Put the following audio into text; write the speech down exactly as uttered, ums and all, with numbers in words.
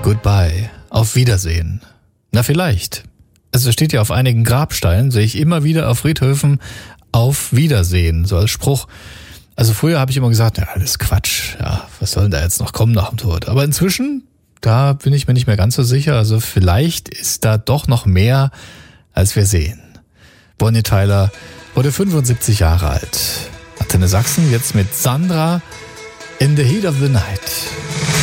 Goodbye. Auf Wiedersehen. Na vielleicht. Also steht ja auf einigen Grabsteinen, sehe ich immer wieder auf Friedhöfen, auf Wiedersehen, so als Spruch. Also früher habe ich immer gesagt, ja, alles Quatsch, ja, was soll denn da jetzt noch kommen nach dem Tod? Aber inzwischen, da bin ich mir nicht mehr ganz so sicher, also vielleicht ist da doch noch mehr, als wir sehen. Bonnie Tyler wurde fünfundsiebzig Jahre alt. Antenne Sachsen jetzt mit Sandra in the Heat of the Night.